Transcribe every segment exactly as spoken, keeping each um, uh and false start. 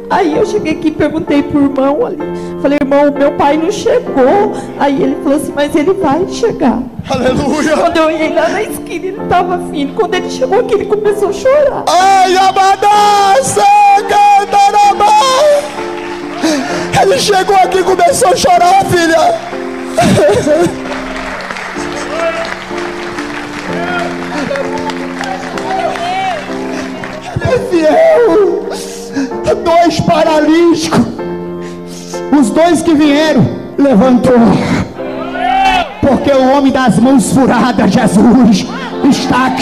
Aí eu cheguei aqui e perguntei pro irmão ali. Falei, irmão, meu pai não chegou. Aí ele falou assim, mas ele vai chegar. Aleluia. Quando eu ia lá na esquina, ele estava vindo. Quando ele chegou aqui, ele começou a chorar. Ai, abadaça, cantarabá. Ele chegou aqui e começou a chorar, filha. Ele é fiel. Dois paralíticos, os dois que vieram, levantou. Porque o homem das mãos furadas, Jesus, está aqui.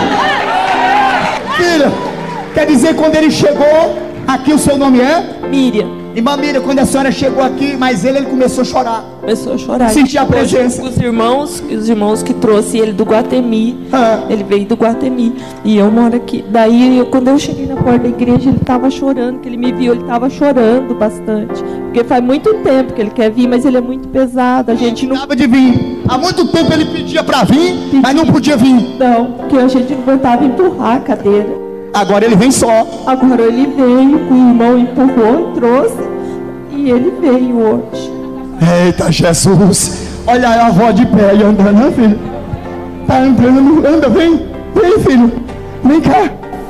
Filha, quer dizer, quando ele chegou aqui, o seu nome é? Miriam. Irmã Miriam, quando a senhora chegou aqui, mas ele, ele começou a chorar. Começou a chorar. Sentir a presença. Os irmãos, os irmãos que trouxe ele do Guatemi. Ah. Ele veio do Guatemi. E eu moro aqui. Daí, eu, quando eu cheguei na porta da igreja, ele estava chorando. Que ele me viu, ele estava chorando bastante. Porque faz muito tempo que ele quer vir, mas ele é muito pesado. A gente não... Acaba de vir. Há muito tempo ele pedia para vir, pedia. Mas não podia vir. Não, porque a gente não aguentava empurrar a cadeira. Agora ele vem só. Agora ele veio, o irmão empurrou, trouxe. E ele veio hoje. Eita, Jesus. Olha a avó de pé e andando, né, filho? Tá andando, anda, vem. Vem, filho. Vem cá.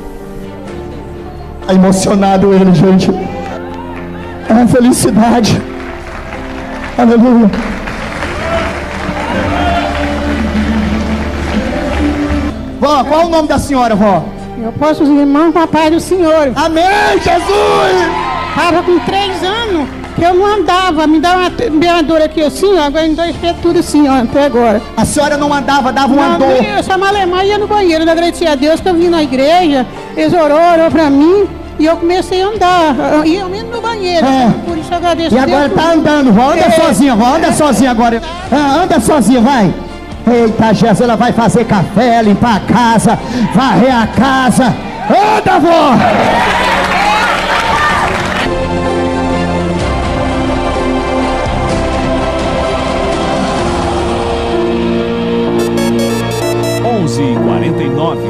Tá emocionado ele, gente. É uma felicidade. Aleluia. Vó, qual é o nome da senhora, vó? Eu posso, os irmãos, papai do Senhor. Amém, Jesus! Estava com três anos que eu não andava. Me dá uma, uma dor aqui assim, ó. Agora então eu tudo assim, ó, até agora. A senhora não andava, dava uma não, dor. Eu só malemar ia no banheiro. Eu agradeci a Deus que eu vim na igreja. Eles orou, orou pra mim. E eu comecei a andar. Eu ia mesmo no banheiro. É. Por isso eu agradeço E a Deus. agora tá andando, vó. Anda É. sozinha, vó. Anda sozinha agora. Ah, anda sozinha, vai. Eita, Jesus, ela vai fazer café, limpar a casa, varrer a casa. Anda, vó. onze e quarenta e nove.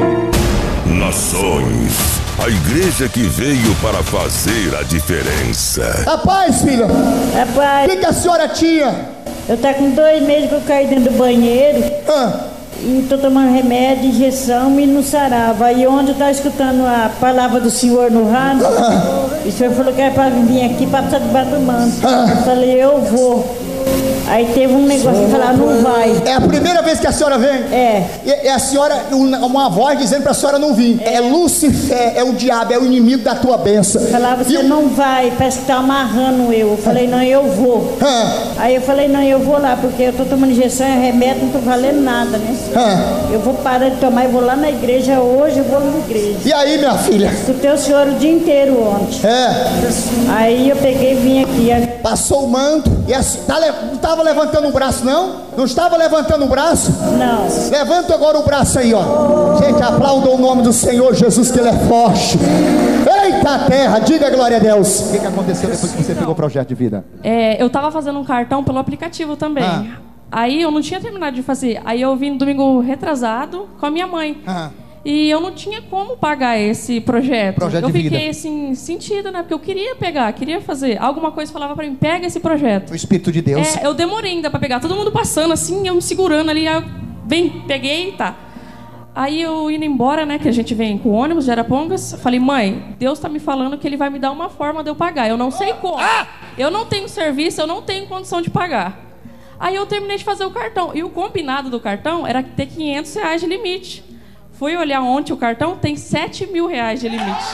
Nações, a igreja que veio para fazer a diferença. Rapaz, filha, o Rapaz, que, que a senhora tinha? eu tá com dois meses que eu caí dentro do banheiro Ah, e tô tomando remédio, injeção e não sarava. Aí ontem eu tava escutando a palavra do Senhor no rádio e o Senhor falou que era pra vir aqui pra passar debaixo do manto. Eu falei, eu vou. Aí teve um negócio que falava, não vai. é a primeira vez que a senhora vem? É. E, e a senhora, uma, uma voz dizendo para a senhora não vir. É. é Lúcifer, é o diabo, é o inimigo da tua bênção. Falava, você E- não vai, parece que tá amarrando eu. Eu falei, não, eu vou. Ah, Aí eu falei, não, eu vou lá, porque eu tô tomando injeção e remédio, não tô valendo nada, né? ah. Eu vou parar de tomar e vou lá na igreja hoje, eu vou na igreja. E aí, minha filha? Escutei o senhor o dia inteiro ontem. É, Aí eu peguei e vim aqui. passou o manto. E a, tá, le- não estava levantando o braço, não? Não estava levantando o braço? Não. Levanta agora o braço aí, ó. Gente, aplaudam o nome do Senhor Jesus, que Ele é forte. Eita terra, diga glória a Deus. O que, que aconteceu depois que você pegou o projeto de vida? É, eu tava fazendo um cartão pelo aplicativo também. Ah. Aí eu não tinha terminado de fazer. Aí eu vim no domingo retrasado com a minha mãe. Ah. E eu não tinha como pagar esse projeto. Projeto eu de vida. fiquei assim, sentida, né? Porque eu queria pegar, queria fazer. Alguma coisa falava pra mim, pega esse projeto. O Espírito de Deus. É, eu demorei ainda pra pegar. Todo mundo passando assim, eu me segurando ali. Aí eu, bem, peguei, tá. Aí eu indo embora, né? Que a gente vem com ônibus de Arapongas. Falei, mãe, Deus tá me falando que Ele vai me dar uma forma de eu pagar. Eu não sei como. Eu não tenho serviço, eu não tenho condição de pagar. Aí eu terminei de fazer o cartão. E o combinado do cartão era ter quinhentos reais de limite. Fui olhar ontem o cartão, tem sete mil reais de limite.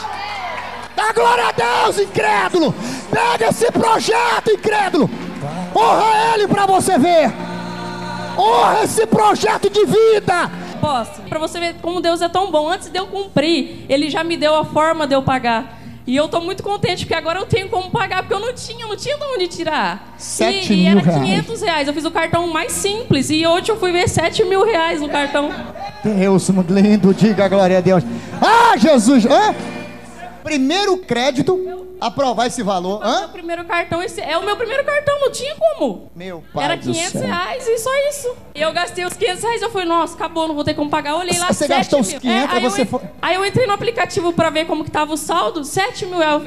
Dá glória a Deus, incrédulo! Pega esse projeto, incrédulo! Honra ele pra você ver! Honra esse projeto de vida! Posso? Pra você ver como Deus é tão bom. Antes de eu cumprir, Ele já me deu a forma de eu pagar. E eu tô muito contente, porque agora eu tenho como pagar, porque eu não tinha, não tinha de onde tirar. Sete e, e mil era reais. quinhentos reais. Eu fiz o cartão mais simples e hoje eu fui ver sete mil reais no cartão. Deus muito lindo, diga glória a Deus. Ah, Jesus! Hã? Primeiro crédito, aprovar esse valor. Meu Hã? primeiro cartão, esse é o meu primeiro cartão, não tinha como. Meu pai Era do quinhentos céu. reais e só isso. E eu gastei os quinhentos reais, eu falei, nossa, acabou, não vou ter como pagar. Eu olhei lá, Você sete gastou os mil. quinhentos, aí, você eu, foi- aí eu entrei no aplicativo pra ver como que tava o saldo, sete mil